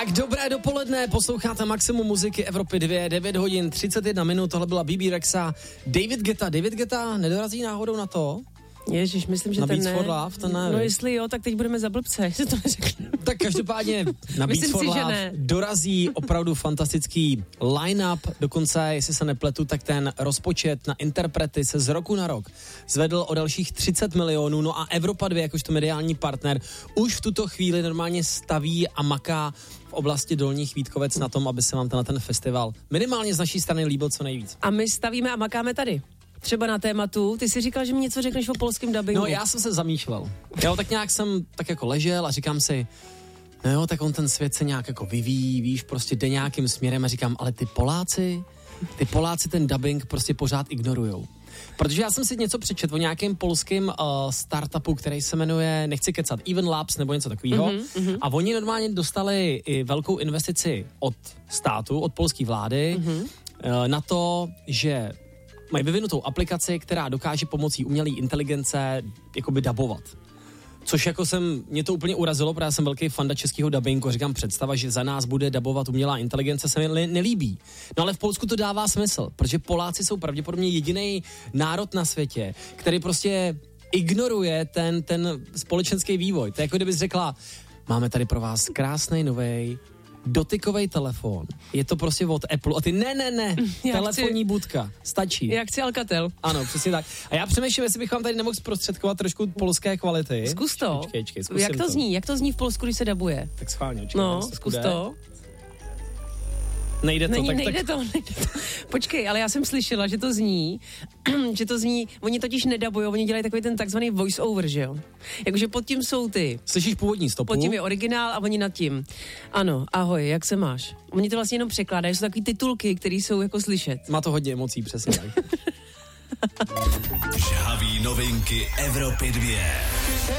Tak dobré dopoledne, posloucháte Maximum muziky Evropy 2, 9 hodin 31 minut, tohle byla BB Rexa, David Guetta nedorazí náhodou na to? Ježiš, myslím, že ten ne. For Love, ten ne. No jestli jo, tak teď budeme za blbce, jestli to neřekne. Tak každopádně na Beats for Love dorazí opravdu fantastický line-up, dokonce, jestli se nepletu, tak ten rozpočet na interprety se z roku na rok zvedl o dalších 30 milionů, no a Evropa 2, jakožto mediální partner, už v tuto chvíli normálně staví a maká v oblasti Dolních Vítkovec na tom, aby se vám ten festival minimálně z naší strany líbil co nejvíc. A my stavíme a makáme tady. Třeba na tématu, ty jsi říkal, že mi něco řekneš o polském dabingu. No já jsem se zamýšlel. Jo, tak nějak jsem tak jako ležel a říkám si, no jo, tak on ten svět se nějak jako vyvíjí, víš, prostě jde nějakým směrem a říkám, ale ty Poláci ten dubbing prostě pořád ignorujou. Protože já jsem si něco přečetl o nějakém polském startupu, který se jmenuje, nechci kecat, Even Labs nebo něco takového. A oni normálně dostali i velkou investici od státu, od polské vlády, na to, že mají vyvinutou aplikaci, která dokáže pomocí umělé inteligence jakoby dabovat. Což jako mě to úplně urazilo, protože já jsem velký fanda českého dabingu a říkám, představa, že za nás bude dabovat umělá inteligence, se mi nelíbí. No ale v Polsku to dává smysl, protože Poláci jsou pravděpodobně jediný národ na světě, který prostě ignoruje ten společenský vývoj. To je jako kdybys řekla, máme tady pro vás krásnej novej dotykový telefon. Je to prostě od Apple. A ty ne. Telefonní budka. Stačí. Já chci Alcatel. Ano, přesně tak. A já přemýšlím, jestli bych vám tady nemohl zprostředkovat trošku polské kvality. Zkus to. Počkej, jak to zní? Jak to zní v Polsku, když se dabuje? Tak schválně. No, zkus to. Nejde to. Nejde to. Počkej, ale já jsem slyšela, že to zní, oni totiž nedabujou, oni dělají takový ten takzvaný voice over, že jo? Jakože pod tím jsou ty. Slyšíš původní stopu? Pod tím je originál a oni nad tím. Ano, ahoj, jak se máš? Oni to vlastně jenom překládají, jsou takový titulky, které jsou jako slyšet. Má to hodně emocí, přesně tak. Žhavý novinky Evropy 2.